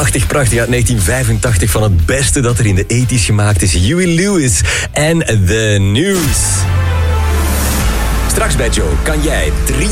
Prachtig uit 1985 van het beste dat er in de 80's gemaakt is. Huey Lewis en The News. Straks bij Joe kan jij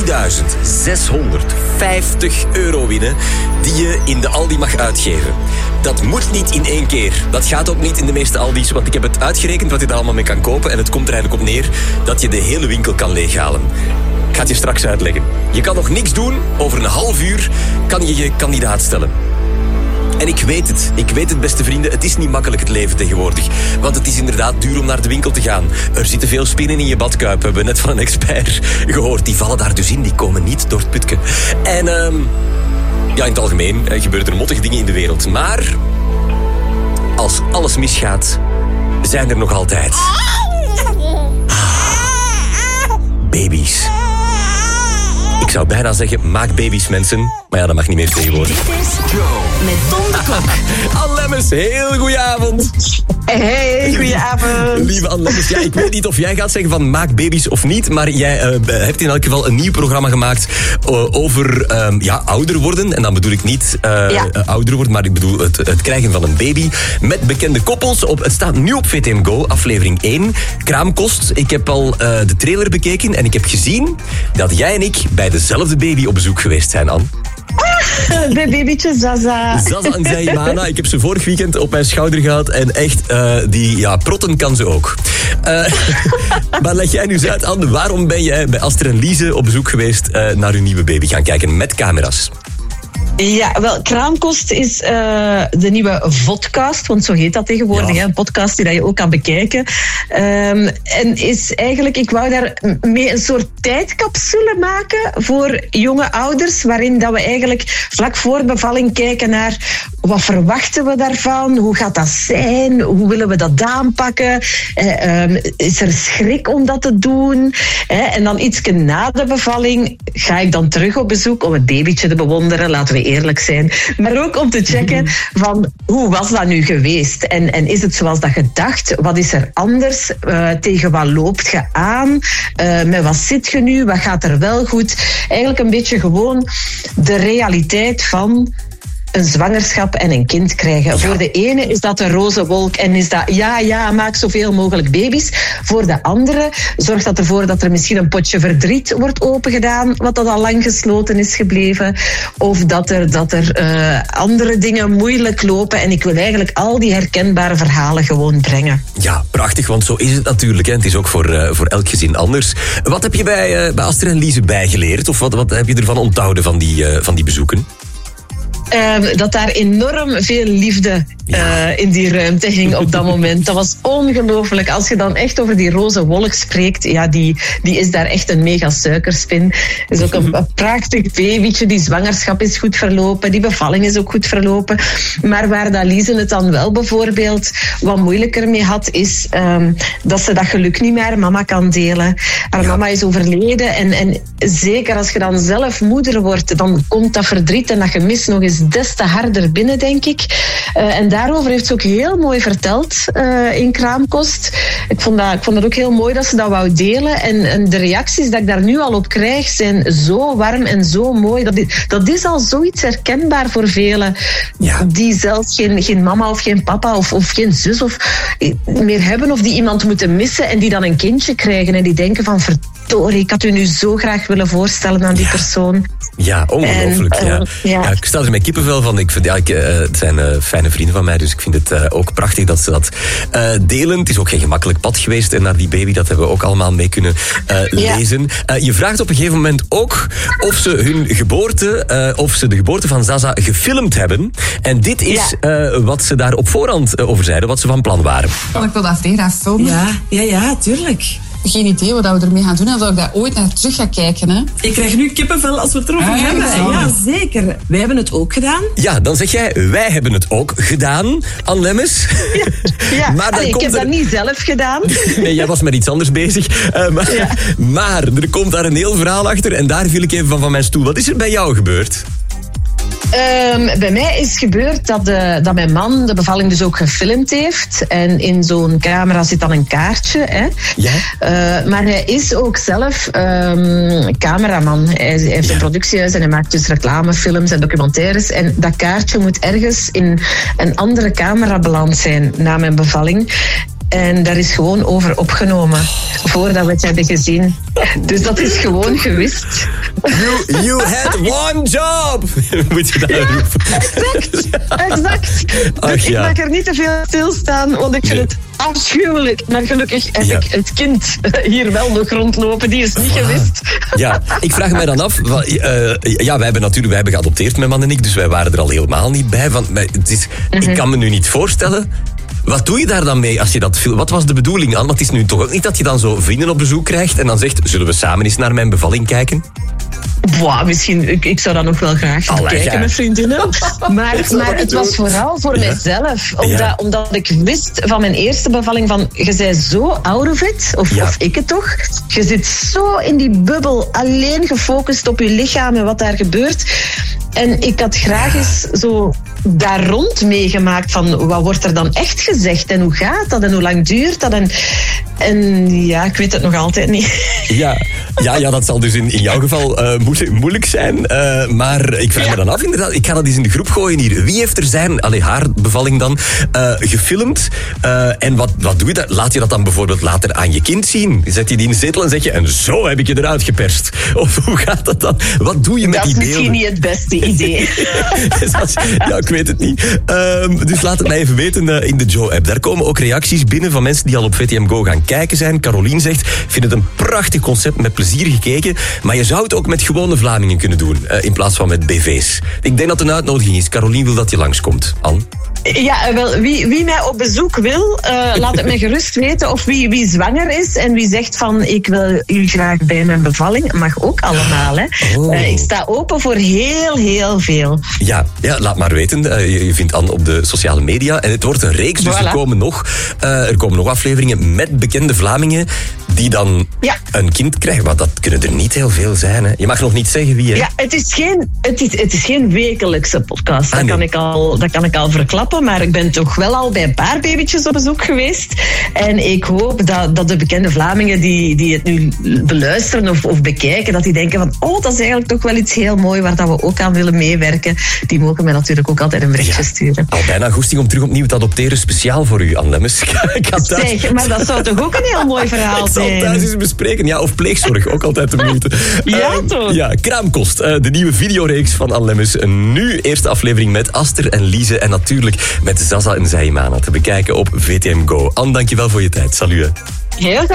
€3.650 winnen die je in de Aldi mag uitgeven. Dat moet niet in één keer. Dat gaat ook niet in de meeste Aldi's, want ik heb het uitgerekend wat je daar allemaal mee kan kopen en het komt er eigenlijk op neer dat je de hele winkel kan leeghalen. Ik ga het je straks uitleggen. Je kan nog niks doen. Over een half uur kan je je kandidaat stellen. En ik weet het beste vrienden, het is niet makkelijk het leven tegenwoordig. Want het is inderdaad duur om naar de winkel te gaan. Er zitten veel spinnen in je badkuip, hebben we net van een expert gehoord. Die vallen daar dus in, die komen niet door het putje. En in het algemeen gebeuren er mottige dingen in de wereld. Maar als alles misgaat, zijn er nog altijd baby's. Ik zou bijna zeggen, maak baby's, mensen. Maar ja, dat mag niet meer tegenwoordig. Dit is Joe met Tom de Kok. Anne Lemmens, heel goeie avond. Hey, goedenavond. Lieve Anne Lemmens, ja, ik weet niet of jij gaat zeggen van maak baby's of niet, maar jij hebt in elk geval een nieuw programma gemaakt over ouder worden. En dan bedoel ik niet ouder worden, maar ik bedoel het krijgen van een baby met bekende koppels. Het staat nu op VTM Go, aflevering 1, Kraamkost. Ik heb al de trailer bekeken en ik heb gezien dat jij en ik bij dezelfde baby op bezoek geweest zijn, Anne. Bij babytje Zaza. Zaza en Zaimana. Ik heb ze vorig weekend op mijn schouder gehad. En echt, protten kan ze ook. Maar leg jij nu eens uit, Anne. Waarom ben jij bij Astrid en Lise op bezoek geweest naar uw nieuwe baby gaan kijken met camera's? Ja, wel, Kraamkost is de nieuwe vodcast, want zo heet dat tegenwoordig, een podcast die je ook kan bekijken. En is eigenlijk, ik wou daar mee een soort tijdcapsule maken voor jonge ouders, waarin dat we eigenlijk vlak voor bevalling kijken naar wat verwachten we daarvan, hoe gaat dat zijn, hoe willen we dat aanpakken, is er schrik om dat te doen, en dan ietsje na de bevalling ga ik dan terug op bezoek om het babytje te bewonderen, laten we eerlijk zijn, maar ook om te checken van hoe was dat nu geweest en is het zoals dat gedacht, wat is er anders, tegen wat loopt je aan, met wat zit je nu, wat gaat er wel goed, eigenlijk een beetje gewoon de realiteit van een zwangerschap en een kind krijgen. Ja. Voor de ene is dat een roze wolk en is dat maak zoveel mogelijk baby's. Voor de andere zorgt dat ervoor dat er misschien een potje verdriet wordt opengedaan, wat dat al lang gesloten is gebleven. Of dat er andere dingen moeilijk lopen. En ik wil eigenlijk al die herkenbare verhalen gewoon brengen. Ja, prachtig, want zo is het natuurlijk. Hè. Het is ook voor elk gezin anders. Wat heb je bij Astrid en Lise bijgeleerd? Of wat heb je ervan onthouden van die bezoeken? Dat daar enorm veel liefde in die ruimte hing op dat moment. Dat was ongelooflijk. Als je dan echt over die roze wolk spreekt, die is daar echt een mega suikerspin. Het is ook een prachtig babytje. Die zwangerschap is goed verlopen. Die bevalling is ook goed verlopen. Maar waar dat Lise het dan wel bijvoorbeeld wat moeilijker mee had, is dat ze dat geluk niet meer mama kan delen. Haar mama is overleden. En zeker als je dan zelf moeder wordt, dan komt dat verdriet en dat gemis nog eens des te harder binnen, denk ik. En daarover heeft ze ook heel mooi verteld in Kraamkost. Ik vond dat ook heel mooi dat ze dat wou delen. En de reacties dat ik daar nu al op krijg zijn zo warm en zo mooi. Dat is al zoiets herkenbaar voor velen die zelfs geen mama of geen papa of geen zus meer hebben of die iemand moeten missen en die dan een kindje krijgen en die denken van verdorie, ik had u nu zo graag willen voorstellen aan die persoon. Ja, ongelooflijk. Ik sta er met kippenvel van. Het zijn fijne vrienden van mij, dus ik vind het ook prachtig dat ze dat delen. Het is ook geen gemakkelijk pad geweest naar die baby. Dat hebben we ook allemaal mee kunnen lezen. Je vraagt op een gegeven moment ook of ze de geboorte van Zaza gefilmd hebben. En dit is wat ze daar op voorhand over zeiden, wat ze van plan waren. Ik wil dat vrij graag filmen. Ja, tuurlijk. Geen idee wat we ermee gaan doen en of ik daar ooit naar terug ga kijken. Hè. Ik krijg nu kippenvel als we het erover hebben. Ja, zeker. Wij hebben het ook gedaan. Ja, dan zeg jij, wij hebben het ook gedaan, Anne Lemmens. Maar ik heb dat niet zelf gedaan. Nee, jij was met iets anders bezig. Maar er komt daar een heel verhaal achter en daar viel ik even van mijn stoel. Wat is er bij jou gebeurd? Bij mij is gebeurd dat mijn man de bevalling dus ook gefilmd heeft. En in zo'n camera zit dan een kaartje. Hè. Ja? Maar hij is ook zelf cameraman. Hij heeft een productiehuis en hij maakt dus reclamefilms en documentaires. En dat kaartje moet ergens in een andere camera beland zijn na mijn bevalling. En daar is gewoon over opgenomen, voordat we het hebben gezien. Dus dat is gewoon gewist. You had one job! Moet je dat roepen? Exact. Dus ik mag er niet te veel stilstaan, want ik vind het afschuwelijk. Maar gelukkig heb ik het kind hier wel nog rondlopen. Die is niet gewist. Ja, ik vraag mij dan af. Wij hebben geadopteerd, mijn man en ik. Dus wij waren er al helemaal niet bij. Ik kan me nu niet voorstellen. Wat doe je daar dan mee als je dat filmt? Wat was de bedoeling, Anne? Want het is nu toch ook niet dat je dan zo vrienden op bezoek krijgt en dan zegt, zullen we samen eens naar mijn bevalling kijken? Wow, misschien, ik zou dat nog wel graag kijken met vriendinnen. Maar het was vooral voor mijzelf. Omdat ik wist van mijn eerste bevalling van, je bent zo out of it, of ik het toch. Je zit zo in die bubbel, alleen gefocust op je lichaam en wat daar gebeurt. En ik had graag eens zo daar rond meegemaakt van wat wordt er dan echt gezegd en hoe gaat dat en hoe lang duurt dat en ja, ik weet het nog altijd niet. Ja, dat zal dus in jouw geval moeilijk zijn. Maar ik vraag me dan af, inderdaad, ik ga dat eens in de groep gooien hier. Wie heeft er haar bevalling dan, gefilmd? En wat doe je? Laat je dat dan bijvoorbeeld later aan je kind zien? Zet je die in de zetel en zeg je, en zo heb ik je eruit geperst. Of hoe gaat dat dan? Wat doe je met die beelden? Dat is misschien niet het beste idee. Ja, ik weet het niet. Dus laat het mij even weten in de Joe-app. Daar komen ook reacties binnen van mensen die al op VTM Go gaan kijken zijn. Caroline zegt, ik vind het een prachtig concept, met plezier gekeken, maar je zou het ook met gewone Vlamingen kunnen doen, in plaats van met BV's. Ik denk dat het een uitnodiging is. Caroline wil dat je langskomt. Anne? Ja, wel, wie mij op bezoek wil, laat het me gerust weten. Of wie zwanger is en wie zegt van, ik wil u graag bij mijn bevalling. Mag ook allemaal, hè. Ik sta open voor heel veel. Ja, laat maar weten. Je vindt Anne op de sociale media. En het wordt een reeks, dus er komen nog afleveringen met bekende Vlamingen die dan een kind krijgen. Maar dat kunnen er niet heel veel zijn, hè. Je mag nog niet zeggen wie, hè. Ja, het is geen wekelijkse podcast. Dat kan ik al verklappen. Maar ik ben toch wel al bij een paar babytjes op bezoek geweest. En ik hoop dat de bekende Vlamingen die het nu beluisteren of bekijken, dat die denken van, dat is eigenlijk toch wel iets heel mooi waar dat we ook aan willen meewerken. Die mogen mij natuurlijk ook altijd een berichtje sturen. Al bijna goesting om terug opnieuw te adopteren, speciaal voor u, Anne Lemmens. Zeg, maar dat zou toch ook een heel mooi verhaal zijn? Ik zal thuis eens bespreken. Ja, of pleegzorg, ook altijd de moeite. Ja, toch? Ja, Kraamkost, de nieuwe videoreeks van Anne Lemmens. Nu eerste aflevering met Aster en Lise en natuurlijk met Zaza en Zaimana te bekijken op VTM Go. Anne, dankjewel voor je tijd. Salut. Heel graag.